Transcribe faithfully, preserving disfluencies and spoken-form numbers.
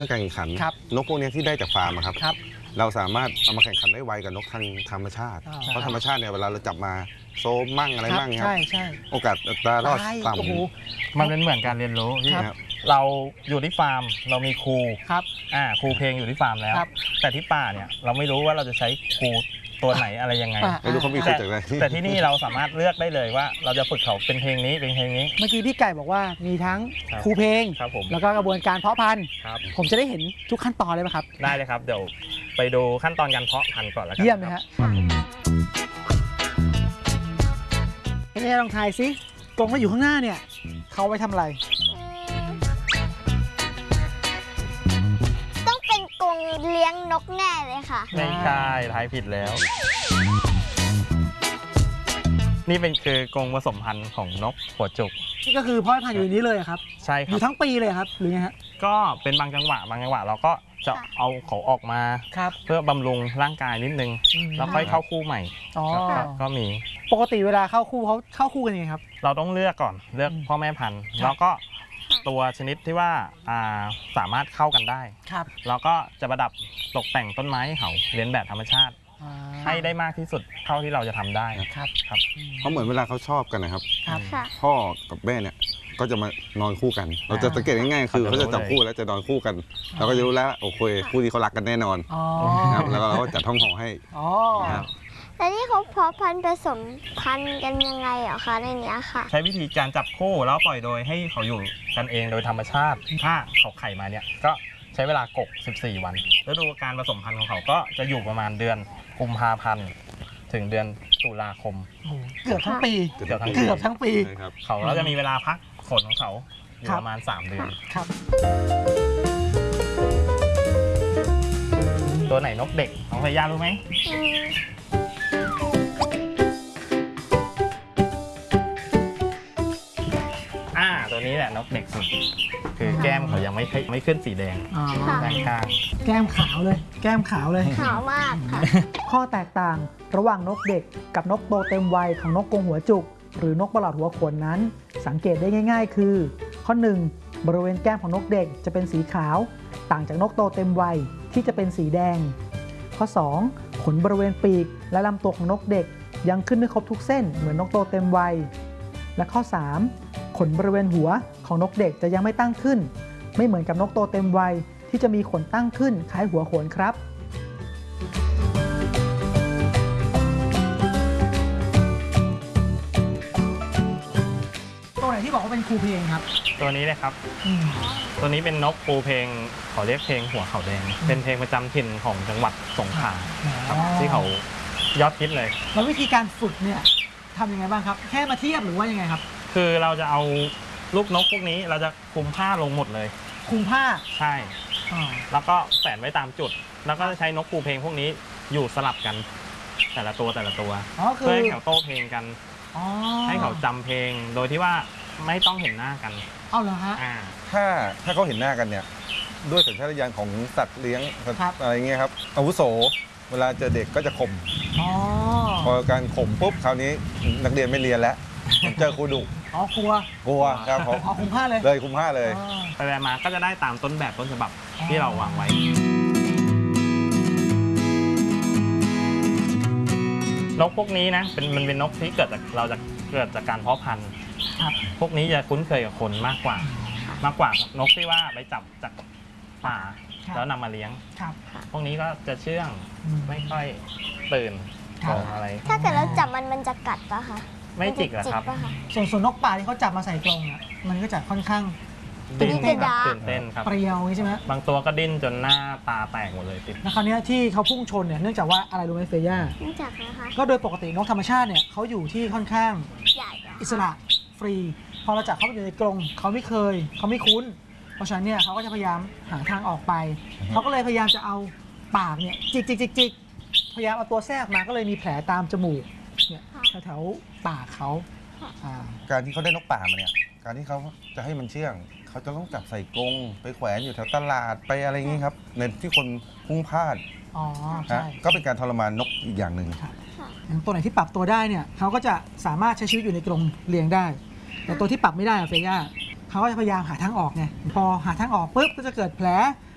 การแข่งขันนกพวกนี้ที่ได้จากฟาร์มครับเราสามารถเอามาแข่งขันได้ไวกับนกทางธรรมชาติเพราะธรรมชาติเนี่ยเวลาเราจับมาโซมมั่งอะไรมั่งครับโอกาสอัตรารอดต่ำมันเป็นเหมือนการเรียนรู้ที่เราอยู่ที่ฟาร์มเรามีครูครับอ่าครูเพลงอยู่ที่ฟาร์มแล้วแต่ที่ป่าเนี่ยเราไม่รู้ว่าเราจะใช้ครูตัวไหนอะไรยังไงไม่รู้เขามีครูจากไหนแต่ที่นี่เราสามารถเลือกได้เลยว่าเราจะฝึกเขาเป็นเพลงนี้เป็นเพลงนี้เมื่อกี้พี่ไก่บอกว่ามีทั้งครูเพลงแล้วก็กระบวนการเพาะพันธุ์ผมจะได้เห็นทุกขั้นตอนเลยไหมครับได้เลยครับเดี๋ยวไปดูขั้นตอนการเพาะพันธุ์ก่อนแล้วกันเยี่ยมไหมฮะให้ลองทายซิกรงมาอยู่ข้างหน้าเนี่ยเขาไว้ทำอะไรต้องเป็นกรงเลี้ยงนกแน่เลยค่ะไม่ใช่ทายผิดแล้วนี่เป็นคือกรงผสมพันธุ์ของนกหัวจุกนี่ก็คือพ่อพันธุ์อยู่ในนี้เลยครับใช่ครับอยู่ทั้งปีเลยครับหรือไงฮะก็เป็นบางจังหวะบางจังหวะเราก็จะเอาเขาออกมาเพื่อบำรุงร่างกายนิดนึงแล้วค่อยเข้าคู่ใหม่ก็มีปกติเวลาเข้าคู่เขาเข้าคู่กันยังไงครับเราต้องเลือกก่อนเลือกพ่อแม่พันธุ์แล้วก็ตัวชนิดที่ว่าสามารถเข้ากันได้แล้วก็จะประดับตกแต่งต้นไม้ให้เขาเรียนแบบธรรมชาติให้ได้มากที่สุดเท่าที่เราจะทำได้ครับครับเพราะเหมือนเวลาเขาชอบกันนะครับพ่อกับแม่เนี่ยก็จะมานอนคู่กันเราจะสังเกตง่ายๆคือเขาจะจับคู่แล้วจะนอนคู่กันเราก็จะรู้แล้วโอเคคู่นี้เขารักกันแน่นอนครับแล้วเราก็จัดท้องห่อให้แล้วนี่เขาเพาะพันธุ์ผสมพันธุ์กันยังไงเหรอคะในนี้ค่ะใช้วิธีการจับคู่แล้วปล่อยโดยให้เขาอยู่กันเองโดยธรรมชาติถ้าเขาไข่มาเนี่ยก็ใช้เวลากกสิบสี่วันฤดูการผสมพันธุ์ของเขาก็จะอยู่ประมาณเดือนกุมภาพันธ์ถึงเดือนตุลาคมเกือบทั้งปีเกือบทั้งเกือบทั้งปีเขาเราจะมีเวลาพักขนของเขาอยู่ประมาณสามเดือนครับตัวไหนนกเด็กน้องพยารู้ไหมอ่าตัวนี้แหละนกเด็กสุดคือแก้มเขายังไม่ไม่ขึ้นสีแดงด้านข้างแก้มขาวเลยแก้มขาวเลยขาวมากค่ะข้อแตกต่างระหว่างนกเด็กกับนกโตเต็มวัยของนกกรงหัวจุกหรือนกประหลอดหัวขนนั้นสังเกตได้ง่ายๆคือข้อหนึ่งบริเวณแก้มของนกเด็กจะเป็นสีขาวต่างจากนกโตเต็มวัยที่จะเป็นสีแดงข้อสองขนบริเวณปีกและลำตัวของนกเด็กยังขึ้นไม่ครบทุกเส้นเหมือนนกโตเต็มวัยและข้อสามขนบริเวณหัวของนกเด็กจะยังไม่ตั้งขึ้นไม่เหมือนกับนกโตเต็มวัยที่จะมีขนตั้งขึ้นคล้ายหัวโขนครับตัวไหนที่บอกว่าเป็นครูเพลงครับตัวนี้เลยครับตัวนี้เป็นนกครูเพลงเขาเรียกเพลงหัวเขาแดงเป็นเพลงประจำถิ่นของจังหวัดสงขลาครับที่เขายอดฮิตเลยแล้ววิธีการฝึกเนี่ยทำยังไงบ้างครับแค่มาเทียบหรือว่ายังไงครับคือเราจะเอาลูกนกพวกนี้เราจะคลุมผ้าลงหมดเลยคลุมผ้าใช่แล้วก็แฝนไว้ตามจุดแล้วก็จะใช้นกครูเพลงพวกนี้อยู่สลับกันแต่ละตัวแต่ละตัวเพื่อให้เขาโต้เพลงกันให้เขาจำเพลงโดยที่ว่าไม่ต้องเห็นหน้ากันเอาเหรอฮะถ้าถ้าเขาเห็นหน้ากันเนี่ยด้วยสัญชาตญาณของสัตว์เลี้ยงอะไรเงี้ยครับอาวุโสเวลาเจอเด็กก็จะข่มพอการข่มปุ๊บคราวนี้นักเรียนไม่เรียนแล้วเจอครูดุอ๋อกลัวกลัวครับผมเอาคุมผ้าเลยเลยคุมผ้าเลยไปมาก็จะได้ตามต้นแบบต้นฉบับที่เราวางไว้นกพวกนี้นะเป็นมันเป็นนกที่เกิดจากเราจะเกิดจากการเพาะพันธุ์พวกนี้จะคุ้นเคยกับคนมากกว่ามากกว่านกที่ว่าไปจับจากป่าแล้วนำมาเลี้ยงพวกนี้ก็จะเชื่องไม่ค่อยตื่นอะไรถ้าเกิดเราจับมันมันจะกัดปะคะไม่จิกหรอครับส่วนส่วนนกป่าที่เขาจับมาใส่กรงอ่ะมันก็จะค่อนข้างตื่นเต้นตื่นเต้นครับเปรี้ยวใช่ไหมบางตัวก็ดิ้นจนหน้าตาแตกหมดเลยติดนะคราวนี้ที่เขาพุ่งชนเนี่ยเนื่องจากว่าอะไรรู้ไหมเฟย่าเนื่องจากนะคะก็โดยปกตินกธรรมชาติเนี่ยเขาอยู่ที่ค่อนข้างอิสระฟรีพอเราจับเขาไปอยู่ในกรงเขาไม่เคยเขาไม่คุ้นเพราะฉะนั้นเนี่ยเขาก็จะพยายามหาทางออกไปเขาก็เลยพยายามจะเอาปากเนี่ยจิกจิกจิกจิกพยายามเอาตัวแทรกมาก็เลยมีแผลตามจมูกเนี่ยแถวๆปากเขาการที่เขาได้นกป่ามาเนี่ยการที่เขาจะให้มันเชื่องเขาจะต้องจับใส่กรงไปแขวนอยู่แถวตลาดไปอะไรอย่างนี้ครับในที่คนพุ่งพลาดอ๋อใช่ก็เป็นการทรมานนกอีกอย่างหนึ่งตัวไหนที่ปรับตัวได้เนี่ยเขาก็จะสามารถใช้ชีวิตอยู่ในกรงเลี้ยงได้แต่ตัวที่ปรับไม่ได้อะเฟย่าเขาก็จะพยายามหาทางออกไงพอหาทางออกปุ๊บก็จะเกิดแผล